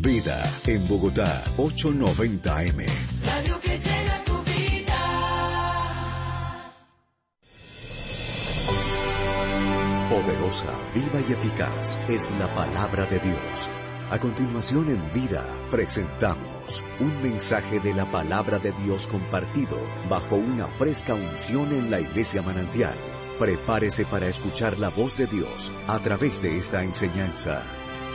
Vida en Bogotá, 890 AM. Radio que llena tu vida. Poderosa, viva y eficaz es la palabra de Dios. A continuación en Vida presentamos un mensaje de la palabra de Dios compartido bajo una fresca unción en la Iglesia Manantial. Prepárese para escuchar la voz de Dios a través de esta enseñanza.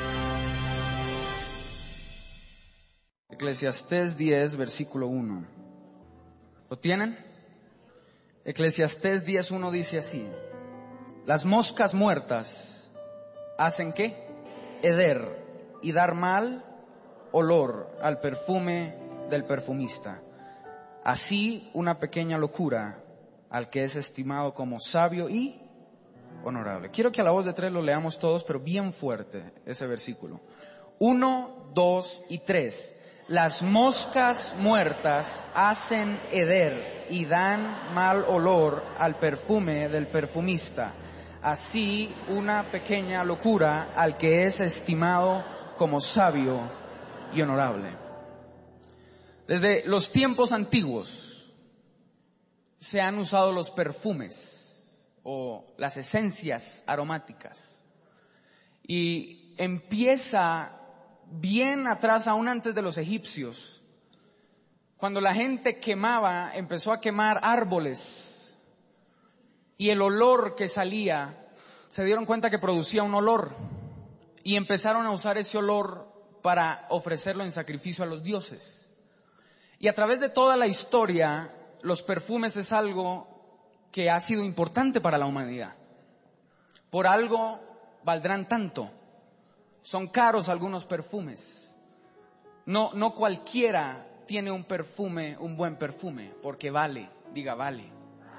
Eclesiastés 10, versículo 1. ¿Lo tienen? Eclesiastés 10:1 dice así: las moscas muertas hacen ¿qué? Heder y dar mal olor al perfume del perfumista. Así una pequeña locura al que es estimado como sabio y honorable. Quiero que a la voz de tres lo leamos todos, pero bien fuerte ese versículo. 1, 2 y 3. Las moscas muertas hacen heder y dan mal olor al perfume del perfumista. Así una pequeña locura al que es estimado como sabio y honorable. Desde los tiempos antiguos se han usado los perfumes o las esencias aromáticas. Y empieza bien atrás, aún antes de los egipcios, cuando la gente empezó a quemar árboles, y el olor que salía, se dieron cuenta que producía un olor, y empezaron a usar ese olor para ofrecerlo en sacrificio a los dioses. Y a través de toda la historia, los perfumes es algo que ha sido importante para la humanidad. Por algo valdrán tanto. Son caros algunos perfumes. No cualquiera tiene un perfume, un buen perfume, porque vale, diga vale.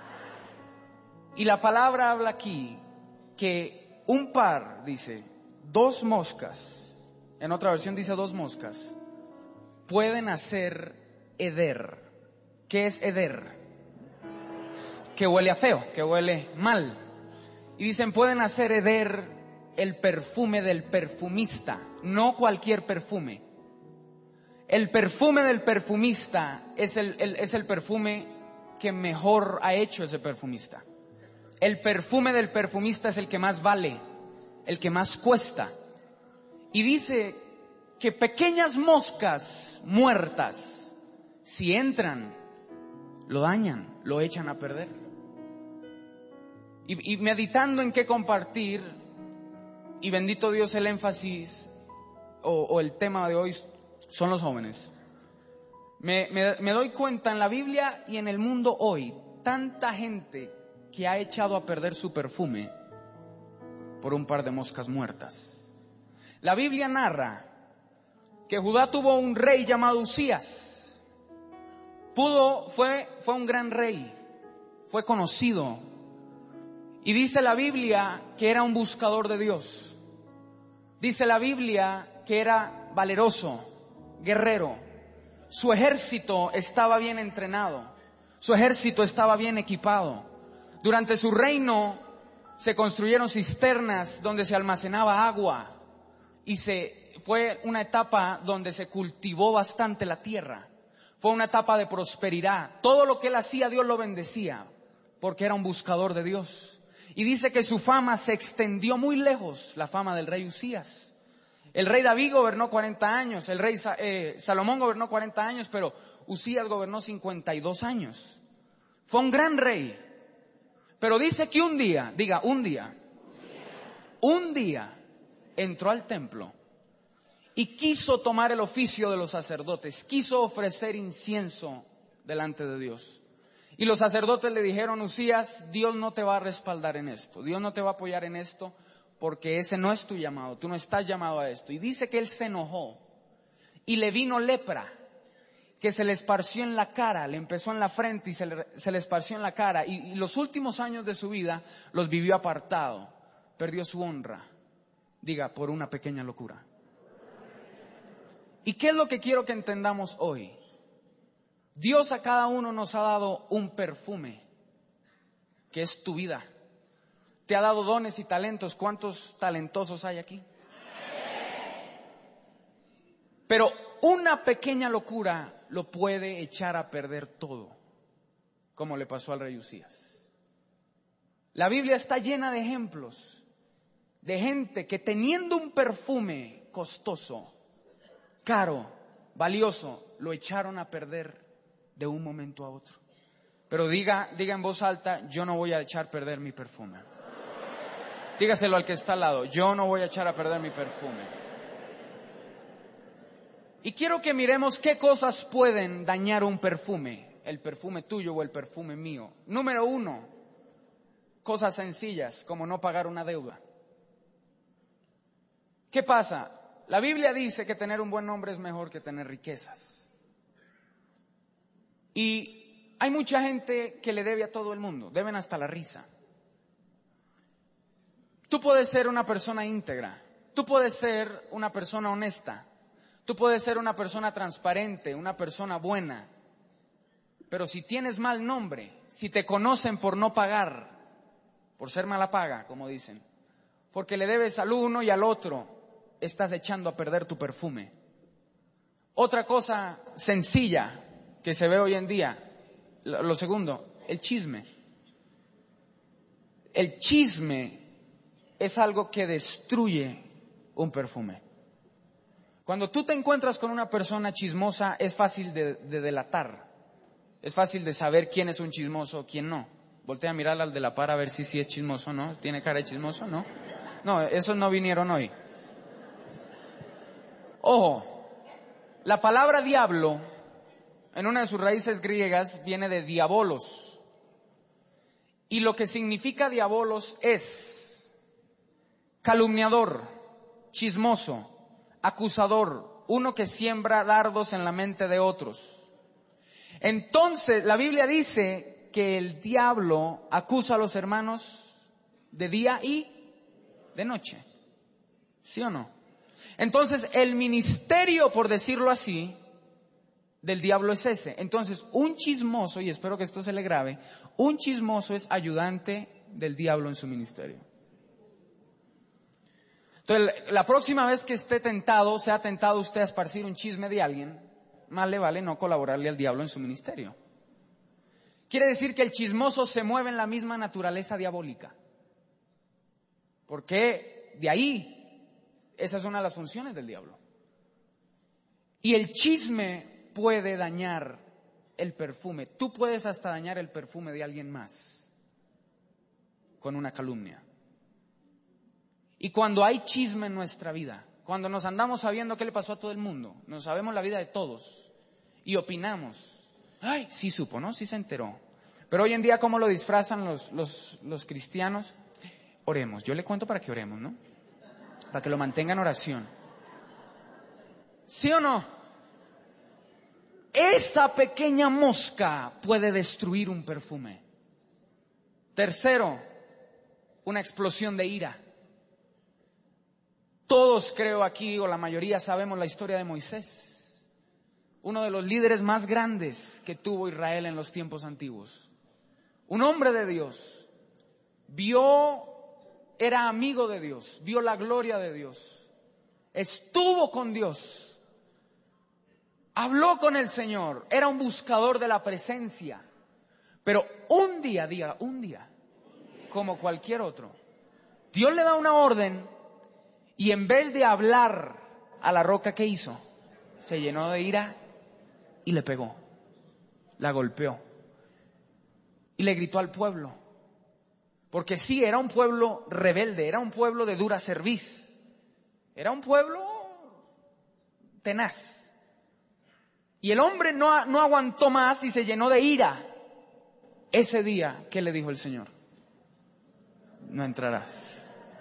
Y la palabra habla aquí que dice, 2 moscas, en otra versión dice 2 moscas, pueden hacer heder. ¿Qué es heder? Que huele a feo, que huele mal. Y dicen, pueden hacer heder el perfume del perfumista, no cualquier perfume. El perfume del perfumista es el perfume que mejor ha hecho ese perfumista. El perfume del perfumista es el que más vale, el que más cuesta. Y dice que pequeñas moscas muertas, si entran, lo dañan, lo echan a perder. Y meditando en qué compartir, y bendito Dios, el énfasis o el tema de hoy son los jóvenes. Me doy cuenta en la Biblia y en el mundo hoy, tanta gente que ha echado a perder su perfume por un par de moscas muertas. La Biblia narra que Judá tuvo un rey llamado Usías. Fue un gran rey, fue conocido. Y dice la Biblia que era un buscador de Dios. Dice la Biblia que era valeroso, guerrero. Su ejército estaba bien entrenado. Su ejército estaba bien equipado. Durante su reino se construyeron cisternas donde se almacenaba agua. Y fue una etapa donde se cultivó bastante la tierra. Fue una etapa de prosperidad. Todo lo que él hacía, Dios lo bendecía, porque era un buscador de Dios. Y dice que su fama se extendió muy lejos, la fama del rey Usías. El rey David gobernó 40 años, el rey Salomón gobernó 40 años, pero Usías gobernó 52 años. Fue un gran rey. Pero dice que un día entró al templo y quiso tomar el oficio de los sacerdotes, quiso ofrecer incienso delante de Dios. Y los sacerdotes le dijeron, Usías, Dios no te va a respaldar en esto, Dios no te va a apoyar en esto, porque ese no es tu llamado, tú no estás llamado a esto. Y dice que él se enojó y le vino lepra, que se le esparció en la cara, le empezó en la frente y se le esparció en la cara. Y los últimos años de su vida los vivió apartado, perdió su honra, diga, por una pequeña locura. ¿Y qué es lo que quiero que entendamos hoy? Dios a cada uno nos ha dado un perfume, que es tu vida. Te ha dado dones y talentos. ¿Cuántos talentosos hay aquí? Pero una pequeña locura lo puede echar a perder todo, como le pasó al rey Usías. La Biblia está llena de ejemplos de gente que teniendo un perfume costoso, caro, valioso, lo echaron a perder de un momento a otro. Pero diga en voz alta, yo no voy a echar a perder mi perfume. Dígaselo al que está al lado, yo no voy a echar a perder mi perfume. Y quiero que miremos qué cosas pueden dañar un perfume, el perfume tuyo o el perfume mío. Número 1, cosas sencillas como no pagar una deuda. ¿Qué pasa? La Biblia dice que tener un buen nombre es mejor que tener riquezas. Y hay mucha gente que le debe a todo el mundo, deben hasta la risa. Tú puedes ser una persona íntegra, tú puedes ser una persona honesta, tú puedes ser una persona transparente, una persona buena. Pero si tienes mal nombre, si te conocen por no pagar, por ser mala paga, como dicen, porque le debes al uno y al otro, estás echando a perder tu perfume. Otra cosa sencilla que se ve hoy en día, lo segundo, el chisme. El chisme es algo que destruye un perfume. Cuando tú te encuentras con una persona chismosa, es fácil de delatar. Es fácil de saber quién es un chismoso o quién no. Voltea a mirar al de la par a ver si es chismoso o no. ¿Tiene cara de chismoso? ¿No? No, esos no vinieron hoy. Ojo, la palabra diablo, en una de sus raíces griegas, viene de diabolos. Y lo que significa diabolos es calumniador, chismoso, acusador, uno que siembra dardos en la mente de otros. Entonces, la Biblia dice que el diablo acusa a los hermanos de día y de noche. ¿Sí o no? Entonces, el ministerio, por decirlo así, del diablo es ese. Entonces, un chismoso, y espero que esto se le grabe, un chismoso es ayudante del diablo en su ministerio. Entonces, la próxima vez que esté tentado, sea tentado usted a esparcir un chisme de alguien, más le vale no colaborarle al diablo en su ministerio. Quiere decir que el chismoso se mueve en la misma naturaleza diabólica. Porque de ahí, esa es una de las funciones del diablo. Y el chisme puede dañar el perfume. Tú puedes hasta dañar el perfume de alguien más con una calumnia. Y cuando hay chisme en nuestra vida, cuando nos andamos sabiendo qué le pasó a todo el mundo, nos sabemos la vida de todos y opinamos, ay, sí supo, ¿no? Sí se enteró. Pero hoy en día, ¿cómo lo disfrazan los cristianos? Oremos. Yo le cuento para que oremos, ¿no? Para que lo mantenga en oración. ¿Sí o no? Esa pequeña mosca puede destruir un perfume. Tercero, una explosión de ira. Todos, creo aquí, o la mayoría, sabemos la historia de Moisés, uno de los líderes más grandes que tuvo Israel en los tiempos antiguos. Un hombre de Dios, era amigo de Dios, vio la gloria de Dios, estuvo con Dios, habló con el Señor, era un buscador de la presencia. Pero un día, como cualquier otro, Dios le da una orden. Y en vez de hablar a la roca, ¿qué hizo? Se llenó de ira y le pegó, la golpeó y le gritó al pueblo. Porque sí, era un pueblo rebelde, era un pueblo de dura cerviz, era un pueblo tenaz. Y el hombre no aguantó más y se llenó de ira. Ese día, ¿qué le dijo el Señor? No entrarás.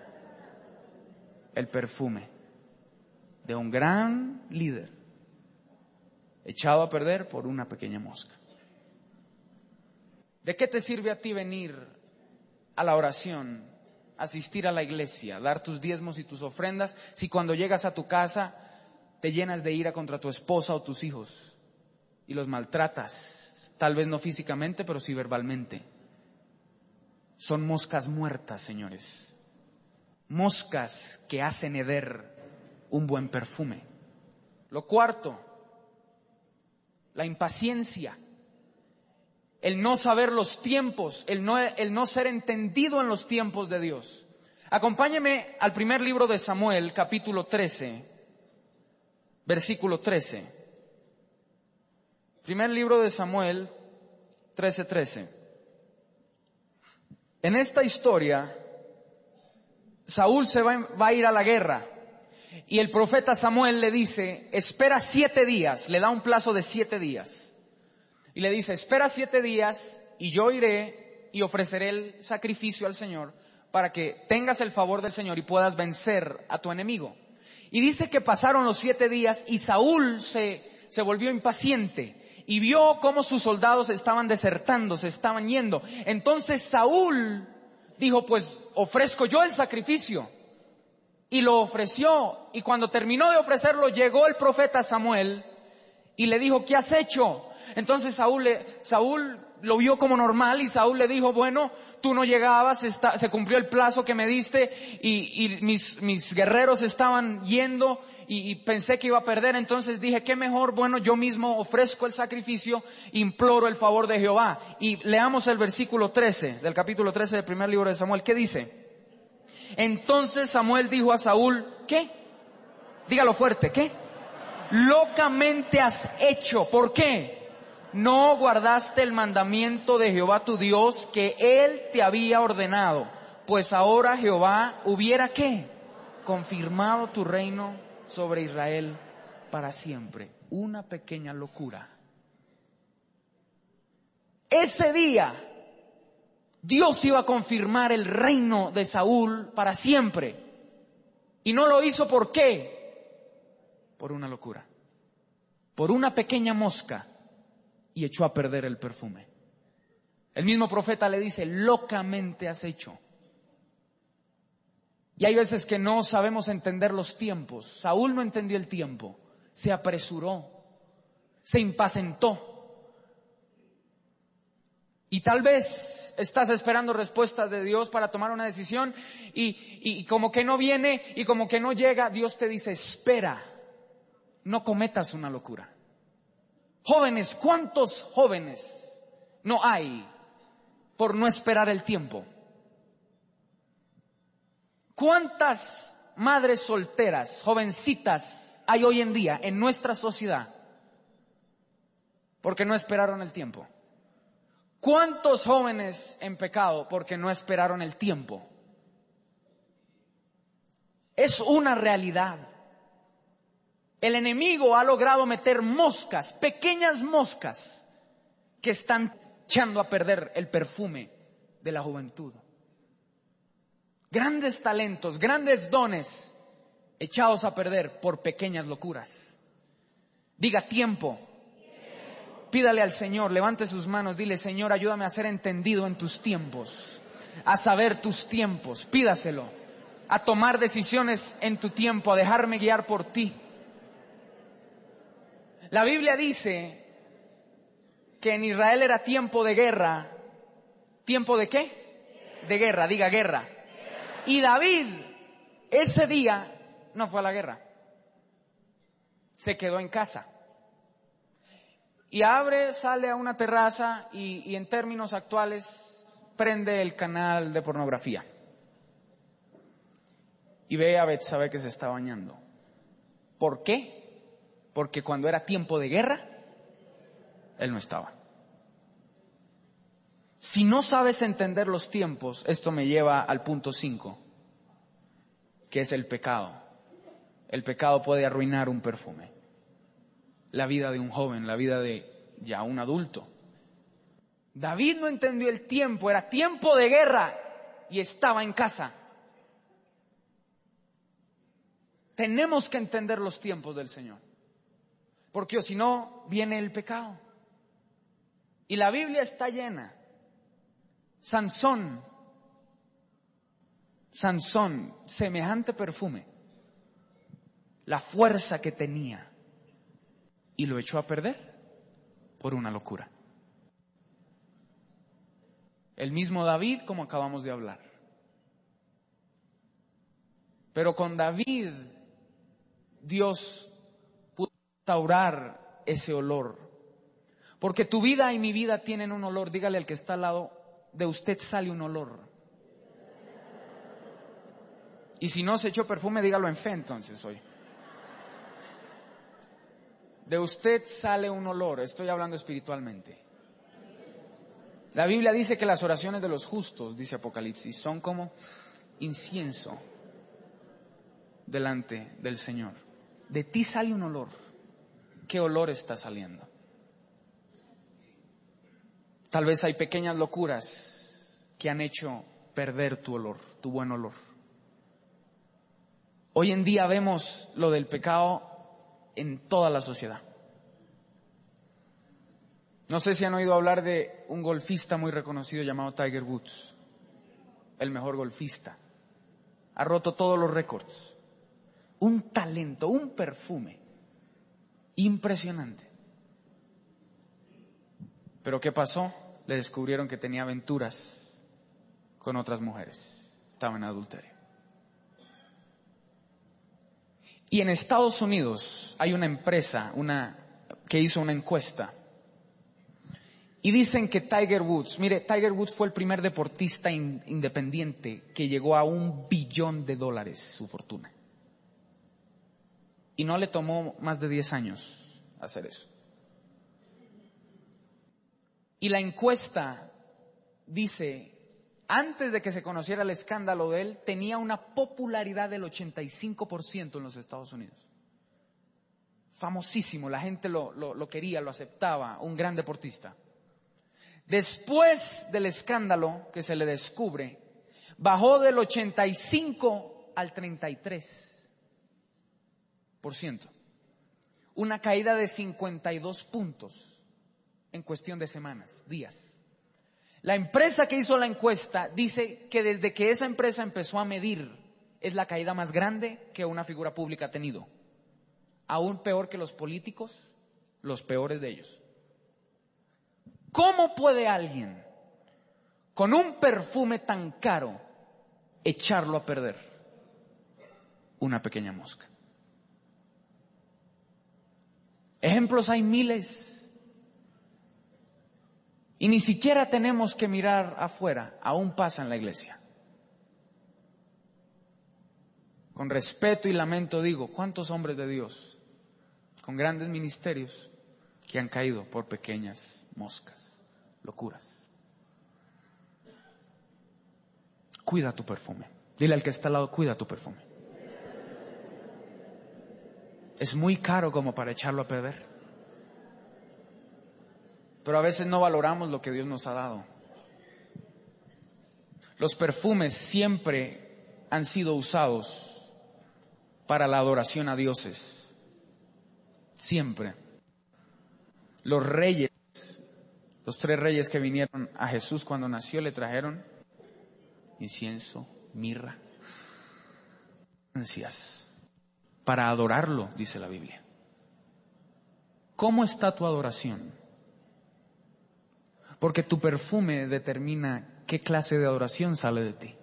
El perfume de un gran líder echado a perder por una pequeña mosca. ¿De qué te sirve a ti venir a la oración, asistir a la iglesia, dar tus diezmos y tus ofrendas, si cuando llegas a tu casa te llenas de ira contra tu esposa o tus hijos y los maltratas, tal vez no físicamente, pero sí verbalmente? Son moscas muertas, señores. Moscas que hacen heder un buen perfume. Lo cuarto, la impaciencia. El no saber los tiempos, el no ser entendido en los tiempos de Dios. Acompáñeme al primer libro de Samuel, capítulo 13, versículo 13. Primer libro de Samuel, 13:13. En esta historia, Saúl se va a ir a la guerra y el profeta Samuel le dice, espera 7 días, le da un plazo de 7 días. Y le dice, espera 7 días y yo iré y ofreceré el sacrificio al Señor para que tengas el favor del Señor y puedas vencer a tu enemigo. Y dice que pasaron los 7 días y Saúl se volvió impaciente y vio cómo sus soldados estaban desertando, se estaban yendo. Entonces Saúl dijo, pues ofrezco yo el sacrificio. Y lo ofreció, y cuando terminó de ofrecerlo llegó el profeta Samuel y le dijo, ¿qué has hecho? Entonces Saúl lo vio como normal y Saúl le dijo, bueno, tú no llegabas, se cumplió el plazo que me diste y mis guerreros estaban yendo y pensé que iba a perder, entonces dije, qué mejor, bueno, yo mismo ofrezco el sacrificio, imploro el favor de Jehová. Y leamos el versículo 13 del capítulo 13 del primer libro de Samuel. ¿Qué dice? Entonces Samuel dijo a Saúl, ¿qué? Dígalo fuerte, ¿qué? Locamente has hecho. ¿Por qué? No guardaste el mandamiento de Jehová tu Dios que Él te había ordenado. Pues ahora Jehová hubiera, ¿qué? Confirmado tu reino sobre Israel para siempre. Una pequeña locura. Ese día Dios iba a confirmar el reino de Saúl para siempre. Y no lo hizo, ¿por qué? Por una locura. Por una pequeña mosca. Y echó a perder el perfume. El mismo profeta le dice, locamente has hecho. Y hay veces que no sabemos entender los tiempos. Saúl no entendió el tiempo. Se apresuró. Se impacientó. Y tal vez estás esperando respuestas de Dios para tomar una decisión y como que no viene y como que no llega, Dios te dice, espera, no cometas una locura. Jóvenes, ¿cuántos jóvenes no hay por no esperar el tiempo? ¿Cuántas madres solteras, jovencitas hay hoy en día en nuestra sociedad porque no esperaron el tiempo? ¿Cuántos jóvenes en pecado porque no esperaron el tiempo? Es una realidad. El enemigo ha logrado meter moscas, pequeñas moscas, que están echando a perder el perfume de la juventud. Grandes talentos, grandes dones, echados a perder por pequeñas locuras. Diga tiempo. Pídale al Señor, levante sus manos, dile, Señor, ayúdame a ser entendido en tus tiempos, a saber tus tiempos, pídaselo, a tomar decisiones en tu tiempo, a dejarme guiar por ti. La Biblia dice que en Israel era tiempo de guerra. ¿Tiempo de qué? De guerra, diga guerra. Y David, ese día, no fue a la guerra. Se quedó en casa. Y sale a una terraza y en términos actuales prende el canal de pornografía. Y ve a Betsabé que se está bañando. ¿Por qué? Porque cuando era tiempo de guerra, él no estaba. Si no sabes entender los tiempos, esto me lleva al punto 5, que es el pecado. El pecado puede arruinar un perfume. La vida de un joven, la vida de ya un adulto. David no entendió el tiempo, era tiempo de guerra y estaba en casa. Tenemos que entender los tiempos del Señor, porque si no viene el pecado. Y la Biblia está llena. Sansón, semejante perfume, la fuerza que tenía, y lo echó a perder por una locura. El mismo David, como acabamos de hablar. Pero con David, Dios pudo restaurar ese olor. Porque tu vida y mi vida tienen un olor. Dígale al que está al lado, de usted sale un olor. Y si no se echó perfume, dígalo en fe entonces hoy. De usted sale un olor, estoy hablando espiritualmente. La Biblia dice que las oraciones de los justos, dice Apocalipsis, son como incienso delante del Señor. De ti sale un olor. ¿Qué olor está saliendo? Tal vez hay pequeñas locuras que han hecho perder tu olor, tu buen olor. Hoy en día vemos lo del pecado en toda la sociedad. No sé si han oído hablar de un golfista muy reconocido llamado Tiger Woods, el mejor golfista. Ha roto todos los récords. Un talento, un perfume impresionante. Pero ¿qué pasó? Le descubrieron que tenía aventuras con otras mujeres. Estaba en adulterio. Y en Estados Unidos hay una empresa que hizo una encuesta. Y dicen que Tiger Woods, mire, Tiger Woods fue el primer deportista independiente que llegó a $1 billón su fortuna. Y no le tomó más de 10 años hacer eso. Y la encuesta dice, antes de que se conociera el escándalo de él, tenía una popularidad del 85% en los Estados Unidos. Famosísimo, la gente lo quería, lo aceptaba, un gran deportista. Después del escándalo que se le descubre, bajó del 85 al 33%. Una caída de 52 puntos en cuestión de semanas, días. La empresa que hizo la encuesta dice que desde que esa empresa empezó a medir, es la caída más grande que una figura pública ha tenido. Aún peor que los políticos, los peores de ellos. ¿Cómo puede alguien con un perfume tan caro echarlo a perder? Una pequeña mosca. Ejemplos hay miles. Y ni siquiera tenemos que mirar afuera, aún pasa en la iglesia. Con respeto y lamento digo, ¿cuántos hombres de Dios con grandes ministerios que han caído por pequeñas moscas, locuras? Cuida tu perfume. Dile al que está al lado, cuida tu perfume. Es muy caro como para echarlo a perder. Pero a veces no valoramos lo que Dios nos ha dado. Los perfumes siempre han sido usados para la adoración a dioses. Siempre. Los reyes, los 3 reyes que vinieron a Jesús cuando nació, le trajeron incienso, mirra, ansias, para adorarlo, dice la Biblia. ¿Cómo está tu adoración? Porque tu perfume determina qué clase de adoración sale de ti.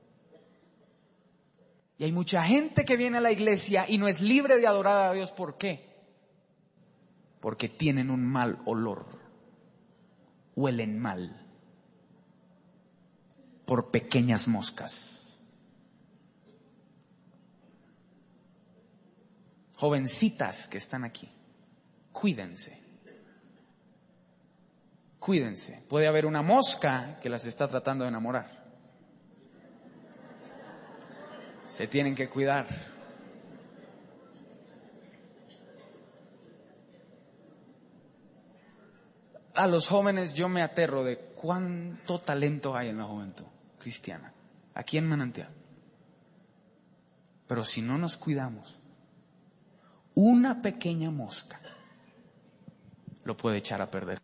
Y hay mucha gente que viene a la iglesia y no es libre de adorar a Dios. ¿Por qué? Porque tienen un mal olor. Huelen mal. Por pequeñas moscas. Jovencitas que están aquí, cuídense. Cuídense. Puede haber una mosca que las está tratando de enamorar. Se tienen que cuidar. A los jóvenes yo me aterro de cuánto talento hay en la juventud cristiana, aquí en Manantial. Pero si no nos cuidamos, una pequeña mosca lo puede echar a perder.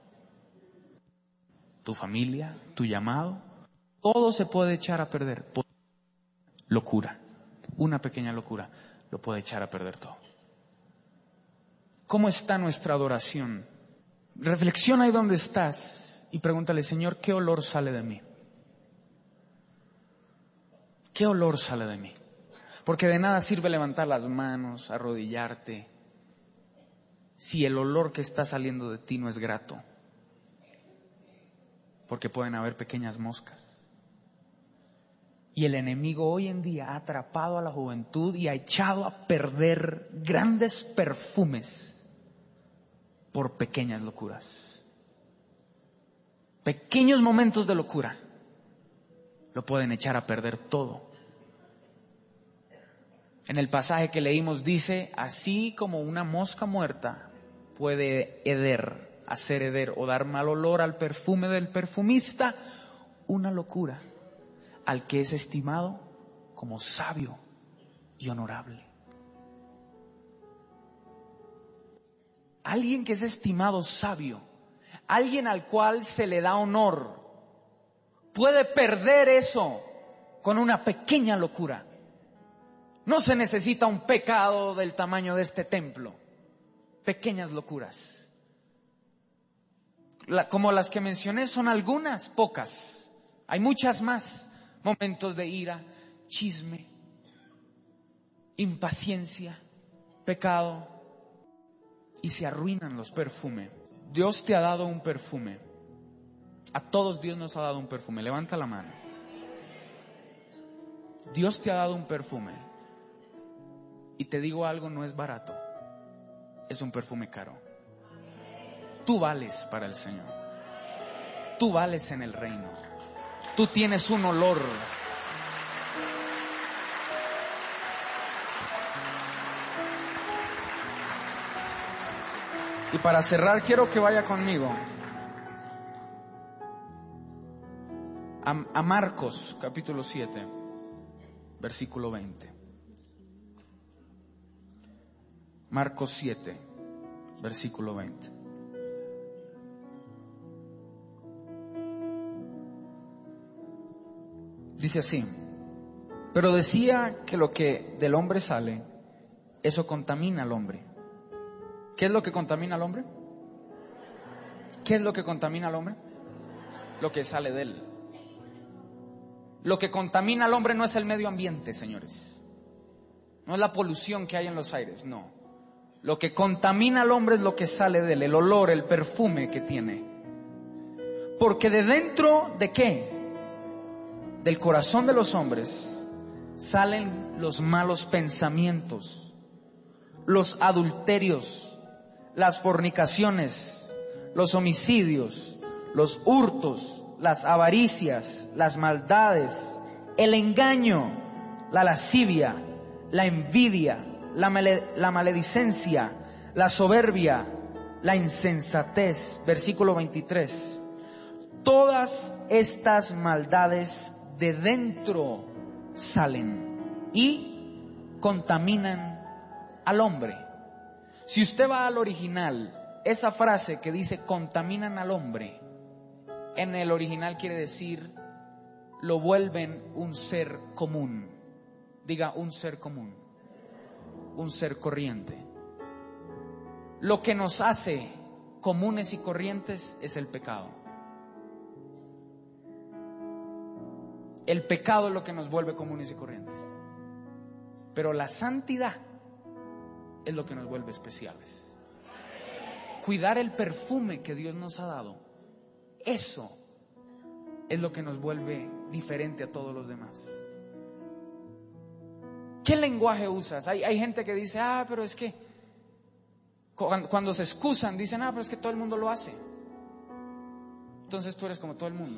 Tu familia, tu llamado, todo se puede echar a perder por locura. Una pequeña locura lo puede echar a perder todo. ¿Cómo está nuestra adoración? Reflexiona ahí donde estás y pregúntale, Señor, ¿qué olor sale de mí? ¿Qué olor sale de mí? Porque de nada sirve levantar las manos, arrodillarte, si el olor que está saliendo de ti no es grato. Porque pueden haber pequeñas moscas. Y el enemigo hoy en día ha atrapado a la juventud y ha echado a perder grandes perfumes por pequeñas locuras. Pequeños momentos de locura lo pueden echar a perder todo. En el pasaje que leímos dice, así como una mosca muerta puede hacer heder o dar mal olor al perfume del perfumista, una locura al que es estimado como sabio y honorable. Alguien que es estimado sabio, alguien al cual se le da honor, puede perder eso con una pequeña locura. No se necesita un pecado del tamaño de este templo. Pequeñas locuras. Como las que mencioné son algunas, pocas. Hay muchas más. Momentos de ira, chisme, impaciencia, pecado. Y se arruinan los perfumes. Dios te ha dado un perfume. A todos Dios nos ha dado un perfume. Levanta la mano. Dios te ha dado un perfume. Y te digo algo, no es barato. Es un perfume caro. Tú vales para el Señor. Tú vales en el reino. Tú tienes un olor. Y para cerrar quiero que vaya conmigo a Marcos capítulo 7, versículo 20. Marcos 7, versículo 20. Dice así: pero decía que lo que del hombre sale, eso contamina al hombre. ¿Qué es lo que contamina al hombre? ¿Qué es lo que contamina al hombre? Lo que sale de él. Lo que contamina al hombre no es el medio ambiente, señores. No es la polución que hay en los aires, no. Lo que contamina al hombre es lo que sale de él, el olor, el perfume que tiene. Porque de dentro de ¿qué? Del corazón de los hombres salen los malos pensamientos, los adulterios, las fornicaciones, los homicidios, los hurtos, las avaricias, las maldades, el engaño, la lascivia, la envidia, la maledicencia, la soberbia, la insensatez. Versículo 23. Todas estas maldades de dentro salen y contaminan al hombre. Si usted va al original, esa frase que dice contaminan al hombre, en el original quiere decir lo vuelven un ser común. Diga, un ser común, un ser corriente. Lo que nos hace comunes y corrientes es el pecado. El pecado es lo que nos vuelve comunes y corrientes. Pero la santidad es lo que nos vuelve especiales. Cuidar el perfume que Dios nos ha dado, eso es lo que nos vuelve diferente a todos los demás. ¿Qué lenguaje usas? Hay gente que dice, pero es que cuando se excusan dicen, pero es que todo el mundo lo hace. Entonces tú eres como todo el mundo.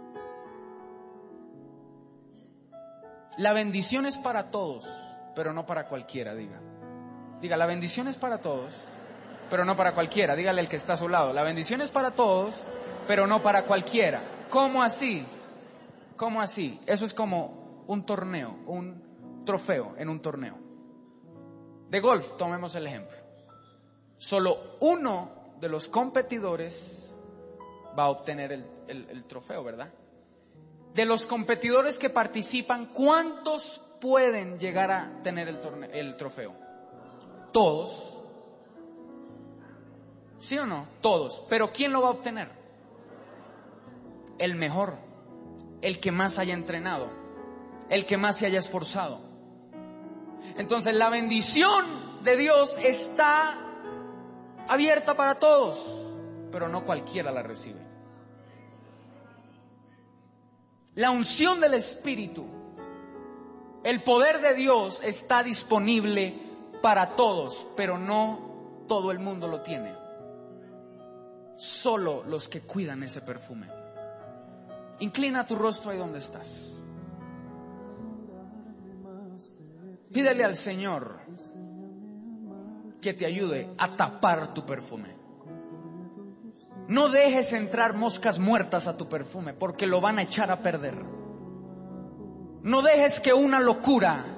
La bendición es para todos, pero no para cualquiera, diga. Diga, la bendición es para todos, pero no para cualquiera. Dígale al que está a su lado, la bendición es para todos, pero no para cualquiera. ¿Cómo así? ¿Cómo así? Eso es como un torneo, un trofeo en un torneo. De golf, tomemos el ejemplo. Solo uno de los competidores va a obtener el trofeo, ¿verdad? De los competidores que participan, ¿cuántos pueden llegar a tener el trofeo? Todos. ¿Sí o no? Todos. Pero ¿quién lo va a obtener? El mejor, el que más haya entrenado, el que más se haya esforzado. Entonces la bendición de Dios está abierta para todos, pero no cualquiera la recibe. La unción del Espíritu, el poder de Dios está disponible para todos, pero no todo el mundo lo tiene. Solo los que cuidan ese perfume. Inclina tu rostro ahí donde estás. Pídele al Señor que te ayude a tapar tu perfume. No dejes entrar moscas muertas a tu perfume, porque lo van a echar a perder. No dejes que una locura